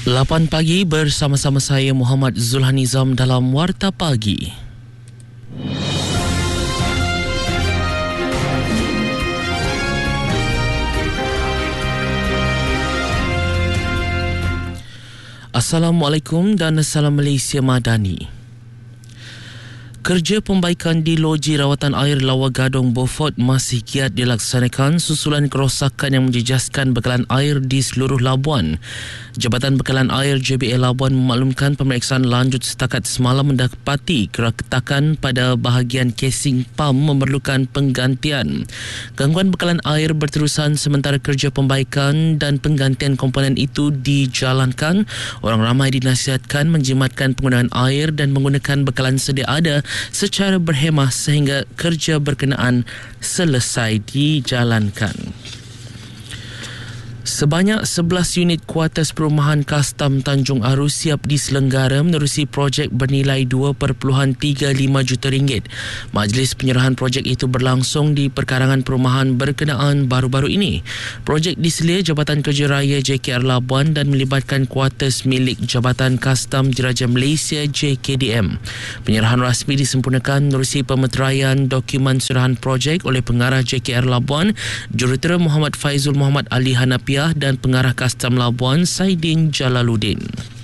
8 pagi bersama-sama saya Muhammad Zulhanizam dalam Warta Pagi. Assalamualaikum dan Salam Malaysia Madani. Kerja pembaikan di loji rawatan air Lawa Gadong Beaufort masih giat dilaksanakan susulan kerosakan yang menjejaskan bekalan air di seluruh Labuan. Jabatan Bekalan Air JBA Labuan memaklumkan pemeriksaan lanjut setakat semalam mendapati keretakan pada bahagian casing pam memerlukan penggantian. Gangguan bekalan air berterusan sementara kerja pembaikan dan penggantian komponen itu dijalankan. Orang ramai dinasihatkan menjimatkan penggunaan air dan menggunakan bekalan sedia ada secara berhemah sehingga kerja berkenaan selesai dijalankan. Sebanyak 11 unit kuartus perumahan kastam Tanjung Aru siap diselenggara menerusi projek bernilai RM2.35 juta. Majlis penyerahan projek itu berlangsung di perkarangan perumahan berkenaan baru-baru ini. Projek diselia Jabatan Kerja Raya JKR Labuan dan melibatkan kuartus milik Jabatan Kastam Diraja Malaysia JKDM. Penyerahan rasmi disempurnakan menerusi pemeteraian dokumen serahan projek oleh pengarah JKR Labuan, Jurutera Muhammad Faizul Muhammad Ali Hanafiah dan pengarah Kastam Labuan Saidin Jalaluddin.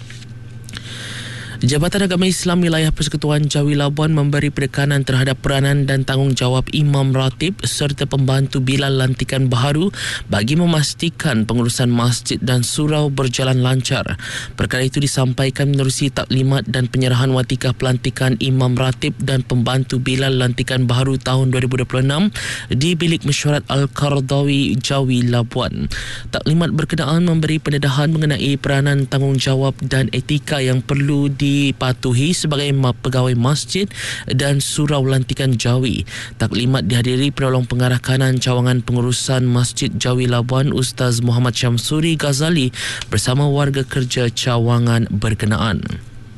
Jabatan Agama Islam Wilayah Persekutuan Jawi Labuan memberi penekanan terhadap peranan dan tanggungjawab Imam Ratib serta pembantu Bilal lantikan baharu bagi memastikan pengurusan masjid dan surau berjalan lancar. Perkara itu disampaikan menerusi taklimat dan penyerahan watikah pelantikan Imam Ratib dan pembantu Bilal lantikan baharu tahun 2026 di Bilik Mesyuarat Al-Qardawi Jawi Labuan. Taklimat berkenaan memberi pendedahan mengenai peranan tanggungjawab dan etika yang perlu dipatuhi sebagai pegawai masjid dan surau lantikan Jawi. Taklimat dihadiri penolong pengarah kanan cawangan pengurusan Masjid Jawi Labuan Ustaz Muhammad Syamsuri Ghazali bersama warga kerja cawangan berkenaan.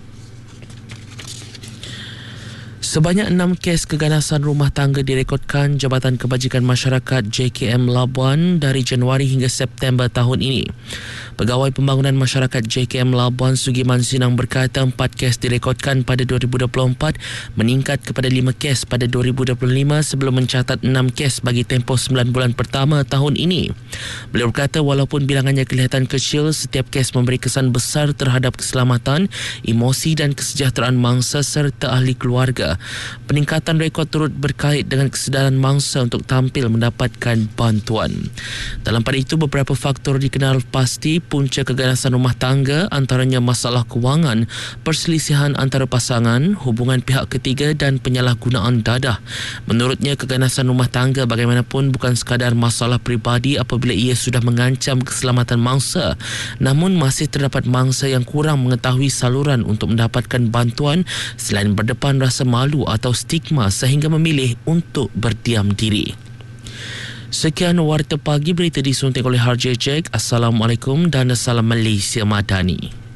Sebanyak 6 kes keganasan rumah tangga direkodkan Jabatan Kebajikan Masyarakat JKM Labuan dari Januari hingga September tahun ini. Pegawai Pembangunan Masyarakat JKM Labuan Sugiman Sinang berkata 4 kes direkodkan pada 2024 meningkat kepada 5 kes pada 2025 sebelum mencatat 6 kes bagi tempoh 9 bulan pertama tahun ini. Beliau berkata walaupun bilangannya kelihatan kecil, setiap kes memberi kesan besar terhadap keselamatan, emosi dan kesejahteraan mangsa serta ahli keluarga. Peningkatan rekod turut berkait dengan kesedaran mangsa untuk tampil mendapatkan bantuan. Dalam pada itu, beberapa faktor dikenal pasti punca keganasan rumah tangga, antaranya masalah kewangan, perselisihan antara pasangan, hubungan pihak ketiga dan penyalahgunaan dadah. Menurutnya, keganasan rumah tangga bagaimanapun bukan sekadar masalah peribadi apabila ia sudah mengancam keselamatan mangsa. Namun masih terdapat mangsa yang kurang mengetahui saluran untuk mendapatkan bantuan selain berdepan rasa malu atau stigma sehingga memilih untuk berdiam diri. Sekian Warta Pagi, berita disunting oleh Harjay Jack. Assalamualaikum dan Salam Malaysia Madani.